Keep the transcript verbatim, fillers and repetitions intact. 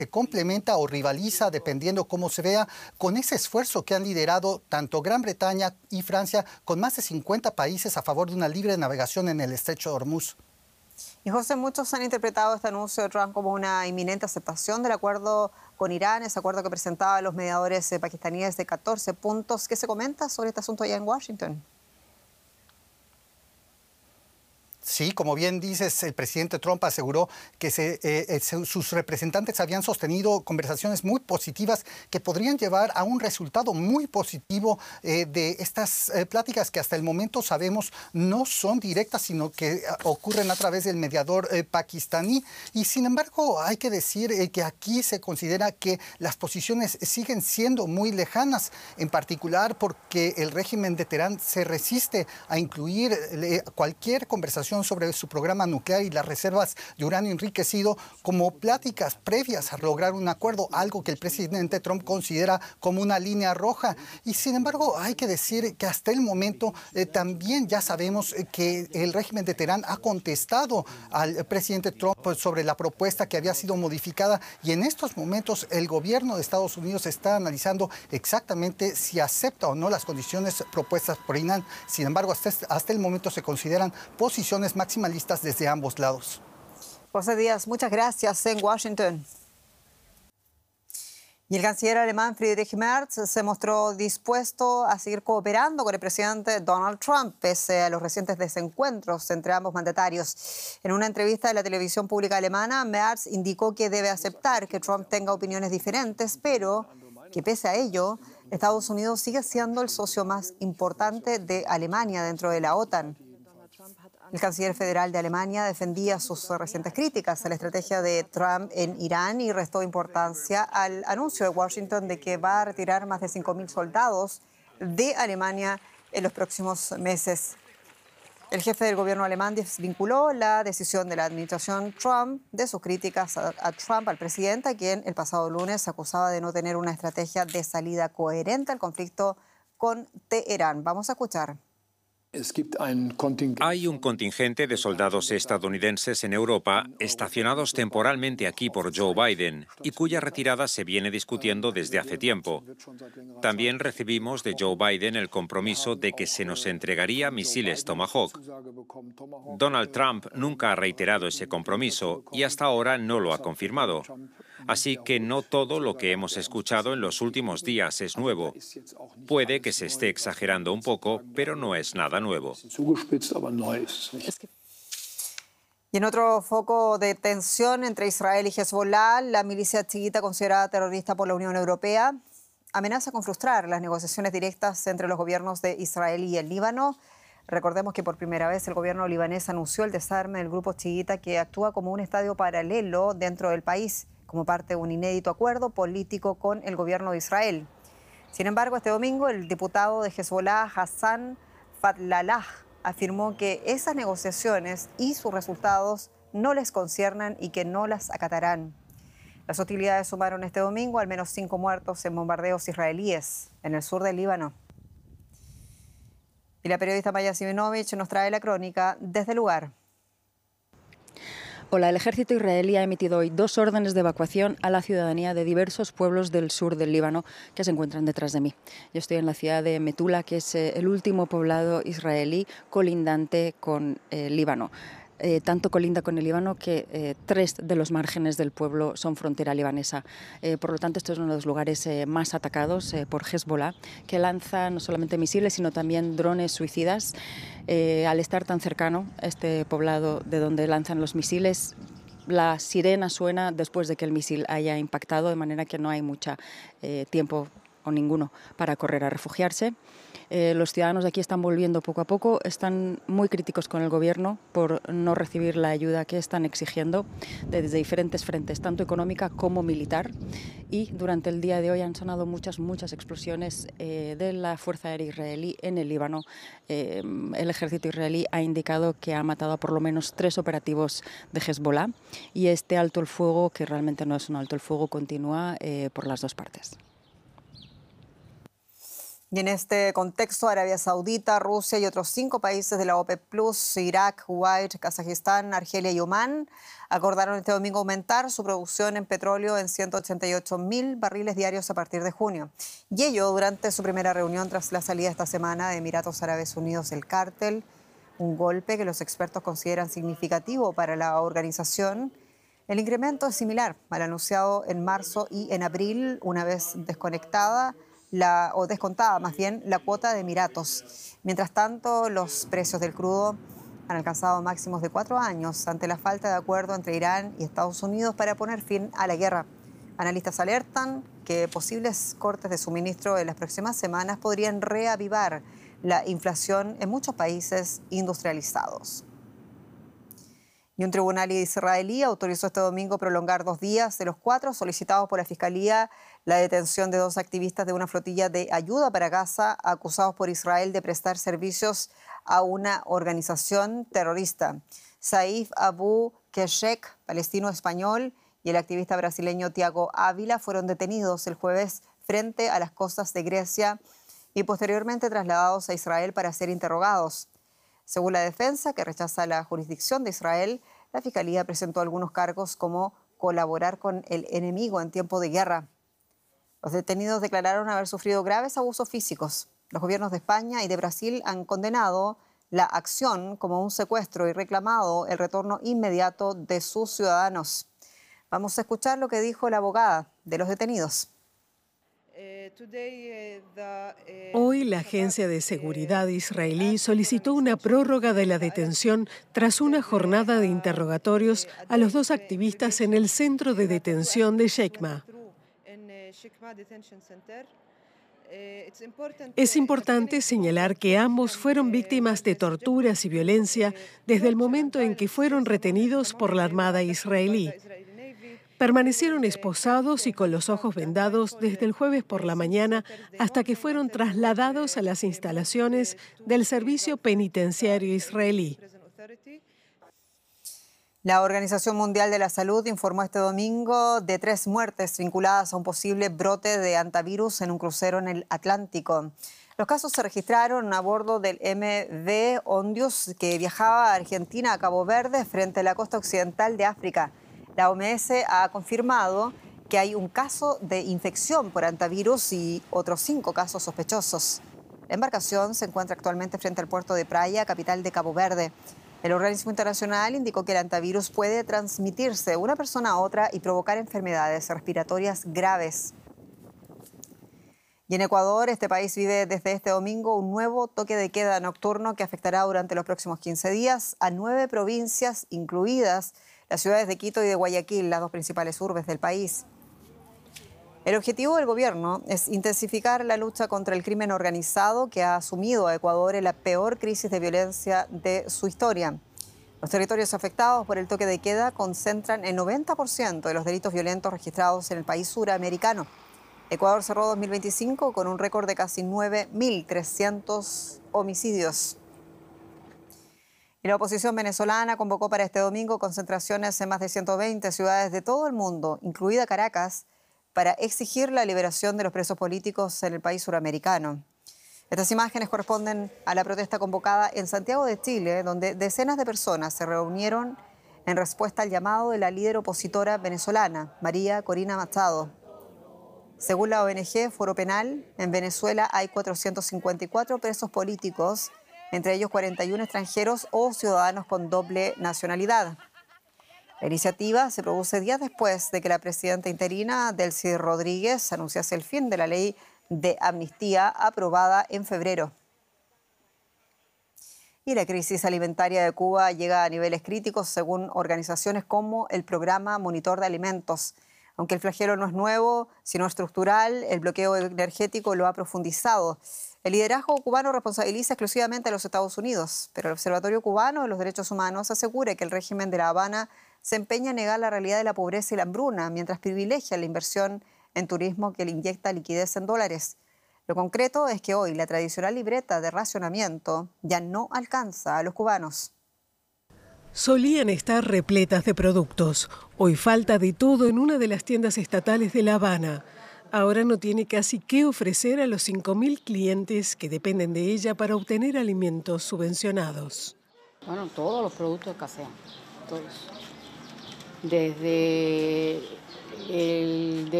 se complementa o rivaliza, dependiendo cómo se vea, con ese esfuerzo que han liderado tanto Gran Bretaña y Francia, con más de cincuenta países a favor de una libre navegación en el estrecho de Hormuz. Y José, muchos han interpretado este anuncio de Trump como una inminente aceptación del acuerdo con Irán, ese acuerdo que presentaba los mediadores pakistaníes de catorce puntos. ¿Qué se comenta sobre este asunto allá en Washington? Sí, como bien dices, el presidente Trump aseguró que se, eh, se, sus representantes habían sostenido conversaciones muy positivas que podrían llevar a un resultado muy positivo eh, de estas eh, pláticas que hasta el momento sabemos no son directas, sino que ocurren a través del mediador eh, pakistaní. Y sin embargo, hay que decir eh, que aquí se considera que las posiciones siguen siendo muy lejanas, en particular porque el régimen de Teherán se resiste a incluir eh, cualquier conversación sobre su programa nuclear y las reservas de uranio enriquecido como pláticas previas a lograr un acuerdo, algo que el presidente Trump considera como una línea roja. Y sin embargo, hay que decir que hasta el momento eh, también ya sabemos eh, que el régimen de Teherán ha contestado al presidente Trump sobre la propuesta que había sido modificada, y en estos momentos el gobierno de Estados Unidos está analizando exactamente si acepta o no las condiciones propuestas por Irán. Sin embargo, hasta, hasta el momento se consideran posiciones maximalistas desde ambos lados. José Díaz, muchas gracias en Washington. Y el canciller alemán Friedrich Merz se mostró dispuesto a seguir cooperando con el presidente Donald Trump, pese a los recientes desencuentros entre ambos mandatarios. En una entrevista de la televisión pública alemana, Merz indicó que debe aceptar que Trump tenga opiniones diferentes, pero que pese a ello, Estados Unidos sigue siendo el socio más importante de Alemania dentro de la OTAN. El canciller federal de Alemania defendía sus recientes críticas a la estrategia de Trump en Irán y restó importancia al anuncio de Washington de que va a retirar más de cinco mil soldados de Alemania en los próximos meses. El jefe del gobierno alemán desvinculó la decisión de la administración Trump de sus críticas a, a Trump, al presidente, a quien el pasado lunes acusaba de no tener una estrategia de salida coherente al conflicto con Teherán. Vamos a escuchar. Hay un contingente de soldados estadounidenses en Europa estacionados temporalmente aquí por Joe Biden y cuya retirada se viene discutiendo desde hace tiempo. También recibimos de Joe Biden el compromiso de que se nos entregaría misiles Tomahawk. Donald Trump nunca ha reiterado ese compromiso y hasta ahora no lo ha confirmado. Así que no todo lo que hemos escuchado en los últimos días es nuevo. Puede que se esté exagerando un poco, pero no es nada nuevo. Y en otro foco de tensión entre Israel y Hezbollah, la milicia chiita considerada terrorista por la Unión Europea amenaza con frustrar las negociaciones directas entre los gobiernos de Israel y el Líbano. Recordemos que por primera vez el gobierno libanés anunció el desarme del grupo chiita, que actúa como un estadio paralelo dentro del país, como parte de un inédito acuerdo político con el gobierno de Israel. Sin embargo, este domingo el diputado de Hezbollah, Hassan Fadlallah, afirmó que esas negociaciones y sus resultados no les conciernan y que no las acatarán. Las hostilidades sumaron este domingo al menos cinco muertos en bombardeos israelíes en el sur del Líbano. Y la periodista Maya Simonovich nos trae la crónica desde el lugar. Hola, el ejército israelí ha emitido hoy dos órdenes de evacuación a la ciudadanía de diversos pueblos del sur del Líbano que se encuentran detrás de mí. Yo estoy en la ciudad de Metula, que es el último poblado israelí colindante con el Líbano. Eh, tanto colinda con el Líbano que eh, tres de los márgenes del pueblo son frontera libanesa. Eh, por lo tanto, este es uno de los lugares eh, más atacados eh, por Hezbollah, que lanza no solamente misiles, sino también drones suicidas. Eh, al estar tan cercano a este poblado de donde lanzan los misiles, la sirena suena después de que el misil haya impactado, de manera que no hay mucho eh, tiempo o ninguno para correr a refugiarse. Eh, los ciudadanos de aquí están volviendo poco a poco, están muy críticos con el gobierno por no recibir la ayuda que están exigiendo desde diferentes frentes, tanto económica como militar. Y durante el día de hoy han sonado muchas, muchas explosiones eh, de la Fuerza Aérea Israelí en el Líbano. Eh, el ejército israelí ha indicado que ha matado a por lo menos tres operativos de Hezbollah, y este alto el fuego, que realmente no es un alto el fuego, continúa eh, por las dos partes. Y en este contexto, Arabia Saudita, Rusia y otros cinco países de la OPEP plus, Irak, Kuwait, Kazajistán, Argelia y Omán, acordaron este domingo aumentar su producción en petróleo en ciento ochenta y ocho mil barriles diarios a partir de junio. Y ello durante su primera reunión tras la salida esta semana de Emiratos Árabes Unidos del cártel, un golpe que los expertos consideran significativo para la organización. El incremento es similar al anunciado en marzo y en abril, una vez desconectada la, o descontada más bien la cuota de Emiratos. Mientras tanto, los precios del crudo han alcanzado máximos de cuatro años ante la falta de acuerdo entre Irán y Estados Unidos para poner fin a la guerra. Analistas alertan que posibles cortes de suministro en las próximas semanas podrían reavivar la inflación en muchos países industrializados. Y un tribunal israelí autorizó este domingo prolongar dos días de los cuatro solicitados por la Fiscalía la detención de dos activistas de una flotilla de ayuda para Gaza acusados por Israel de prestar servicios a una organización terrorista. Saif Abu Keshek, palestino-español, y el activista brasileño Tiago Ávila fueron detenidos el jueves frente a las costas de Grecia y posteriormente trasladados a Israel para ser interrogados. Según la defensa, que rechaza la jurisdicción de Israel, la Fiscalía presentó algunos cargos como colaborar con el enemigo en tiempo de guerra. Los detenidos declararon haber sufrido graves abusos físicos. Los gobiernos de España y de Brasil han condenado la acción como un secuestro y reclamado el retorno inmediato de sus ciudadanos. Vamos a escuchar lo que dijo la abogada de los detenidos. Hoy la Agencia de Seguridad israelí solicitó una prórroga de la detención tras una jornada de interrogatorios a los dos activistas en el centro de detención de Shekma. Es importante señalar que ambos fueron víctimas de torturas y violencia desde el momento en que fueron retenidos por la Armada israelí. Permanecieron esposados y con los ojos vendados desde el jueves por la mañana hasta que fueron trasladados a las instalaciones del Servicio Penitenciario israelí. La Organización Mundial de la Salud informó este domingo de tres muertes vinculadas a un posible brote de hantavirus en un crucero en el Atlántico. Los casos se registraron a bordo del M V Ondius, que viajaba a Argentina a Cabo Verde frente a la costa occidental de África. La O M S ha confirmado que hay un caso de infección por hantavirus y otros cinco casos sospechosos. La embarcación se encuentra actualmente frente al puerto de Praia, capital de Cabo Verde. El organismo internacional indicó que el hantavirus puede transmitirse de una persona a otra y provocar enfermedades respiratorias graves. Y en Ecuador, este país vive desde este domingo un nuevo toque de queda nocturno que afectará durante los próximos quince días a nueve provincias, incluidas las ciudades de Quito y de Guayaquil, las dos principales urbes del país. El objetivo del gobierno es intensificar la lucha contra el crimen organizado que ha asumido a Ecuador en la peor crisis de violencia de su historia. Los territorios afectados por el toque de queda concentran el noventa por ciento de los delitos violentos registrados en el país suramericano. Ecuador cerró dos mil veinticinco con un récord de casi nueve mil trescientos homicidios. Y la oposición venezolana convocó para este domingo concentraciones en más de ciento veinte ciudades de todo el mundo, incluida Caracas, para exigir la liberación de los presos políticos en el país suramericano. Estas imágenes corresponden a la protesta convocada en Santiago de Chile, donde decenas de personas se reunieron en respuesta al llamado de la líder opositora venezolana, María Corina Machado. Según la O N G Foro Penal, en Venezuela hay cuatrocientos cincuenta y cuatro presos políticos, entre ellos cuarenta y uno extranjeros o ciudadanos con doble nacionalidad. La iniciativa se produce días después de que la presidenta interina, Delcy Rodríguez, anunciase el fin de la ley de amnistía aprobada en febrero. Y la crisis alimentaria de Cuba llega a niveles críticos según organizaciones como el Programa Monitor de Alimentos. Aunque el flagelo no es nuevo, sino estructural, el bloqueo energético lo ha profundizado. El liderazgo cubano responsabiliza exclusivamente a los Estados Unidos, pero el Observatorio Cubano de los Derechos Humanos asegura que el régimen de La Habana se empeña en negar la realidad de la pobreza y la hambruna, mientras privilegia la inversión en turismo que le inyecta liquidez en dólares. Lo concreto es que hoy la tradicional libreta de racionamiento ya no alcanza a los cubanos. Solían estar repletas de productos. Hoy falta de todo en una de las tiendas estatales de La Habana. Ahora no tiene casi qué ofrecer a los cinco mil clientes que dependen de ella para obtener alimentos subvencionados. Bueno, todos los productos escasean, todos. Desde el